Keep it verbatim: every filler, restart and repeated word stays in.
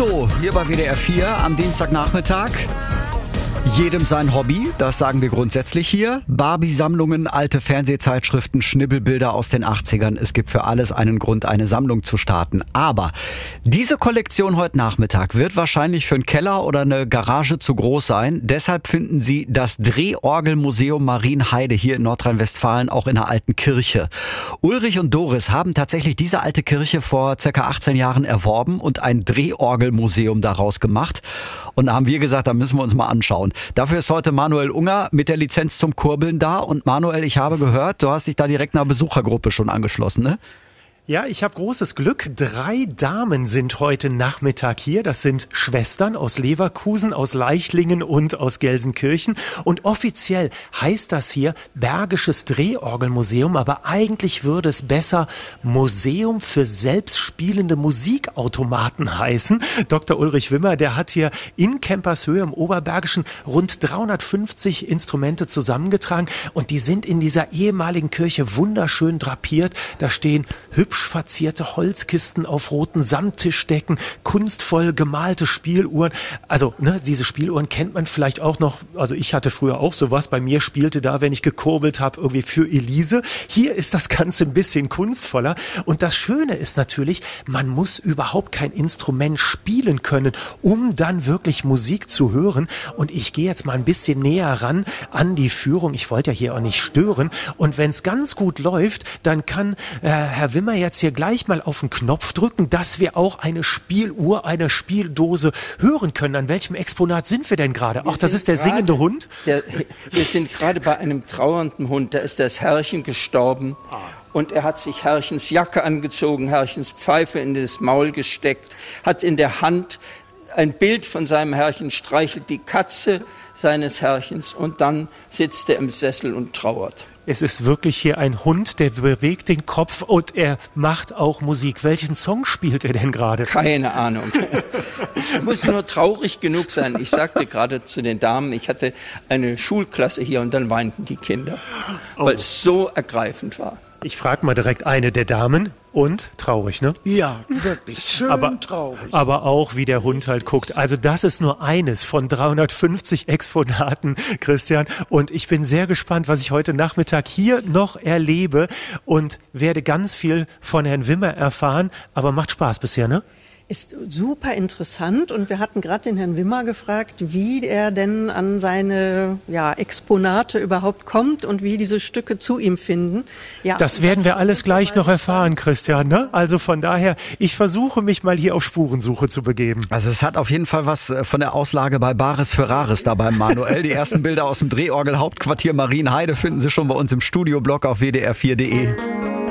Udo, hier bei W D R vier am Dienstagnachmittag. Jedem sein Hobby, das sagen wir grundsätzlich hier. Barbie-Sammlungen, alte Fernsehzeitschriften, Schnibbelbilder aus den achtzigern. Es gibt für alles einen Grund, eine Sammlung zu starten. Aber diese Kollektion heute Nachmittag wird wahrscheinlich für einen Keller oder eine Garage zu groß sein. Deshalb finden Sie das Drehorgelmuseum Marienheide hier in Nordrhein-Westfalen auch in einer alten Kirche. Ulrich und Doris haben tatsächlich diese alte Kirche vor circa achtzehn Jahren erworben und ein Drehorgelmuseum daraus gemacht. Und da haben wir gesagt, da müssen wir uns mal anschauen. Dafür ist heute Manuel Unger mit der Lizenz zum Kurbeln da. Und Manuel, ich habe gehört, du hast dich da direkt einer Besuchergruppe schon angeschlossen, ne? Ja, ich habe großes Glück. Drei Damen sind heute Nachmittag hier. Das sind Schwestern aus Leverkusen, aus Leichlingen und aus Gelsenkirchen. Und offiziell heißt das hier Bergisches Drehorgelmuseum, aber eigentlich würde es besser Museum für selbstspielende Musikautomaten heißen. Doktor Ulrich Wimmer, der hat hier in Kempershöhe im Oberbergischen rund dreihundertfünfzig Instrumente zusammengetragen. Und die sind in dieser ehemaligen Kirche wunderschön drapiert. Da stehen hübsch verzierte Holzkisten auf roten Samttischdecken, kunstvoll gemalte Spieluhren. Also, ne, diese Spieluhren kennt man vielleicht auch noch. Also ich hatte früher auch sowas. Bei mir spielte da, wenn ich gekurbelt habe, irgendwie für Elise. Hier ist das Ganze ein bisschen kunstvoller. Und das Schöne ist natürlich, man muss überhaupt kein Instrument spielen können, um dann wirklich Musik zu hören. Und ich gehe jetzt mal ein bisschen näher ran an die Führung. Ich wollte ja hier auch nicht stören. Und wenn es ganz gut läuft, dann kann äh, Herr Wimmer jetzt hier gleich mal auf den Knopf drücken, dass wir auch eine Spieluhr, eine Spieldose hören können. An welchem Exponat sind wir denn gerade? Ach, das ist der grade, singende Hund? Der, wir sind gerade bei einem trauernden Hund. Da ist das Herrchen gestorben. Ah. Und er hat sich Herrchens Jacke angezogen, Herrchens Pfeife in das Maul gesteckt, hat in der Hand ein Bild von seinem Herrchen, streichelt die Katze seines Herrchens und dann sitzt er im Sessel und trauert. Es ist wirklich hier ein Hund, der bewegt den Kopf und er macht auch Musik. Welchen Song spielt er denn gerade? Keine Ahnung. Es muss nur traurig genug sein. Ich sagte gerade zu den Damen, ich hatte eine Schulklasse hier und dann weinten die Kinder, oh. weil es so ergreifend war. Ich frage mal direkt eine der Damen. Und traurig, ne? Ja, wirklich schön aber, traurig. Aber auch, wie der Hund halt guckt. Also das ist nur eines von dreihundertfünfzig Exponaten, Christian. Und ich bin sehr gespannt, was ich heute Nachmittag hier noch erlebe und werde ganz viel von Herrn Wimmer erfahren. Aber macht Spaß bisher, ne? Ist super interessant und wir hatten gerade den Herrn Wimmer gefragt, wie er denn an seine ja, Exponate überhaupt kommt und wie diese Stücke zu ihm finden. Ja, das werden wir alles gleich noch erfahren, Christian, ne? Also von daher, ich versuche mich mal hier auf Spurensuche zu begeben. Also es hat auf jeden Fall was von der Auslage bei Bares für Rares dabei, Manuel. Die ersten Bilder aus dem Drehorgel Hauptquartier Marienheide finden Sie schon bei uns im Studioblog auf w d r vier punkt d e.